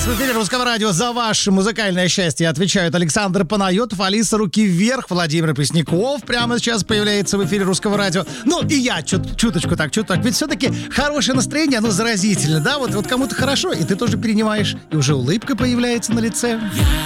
В эфире Русского радио за ваше музыкальное счастье отвечают Александр Панайотов, Алиса Руки Вверх, Владимир Пресняков прямо сейчас появляется в эфире Русского радио. Ну и я чуточку так. Ведь все-таки хорошее настроение, оно заразительно, да? Вот кому-то хорошо, и ты тоже перенимаешь, и уже улыбка появляется на лице.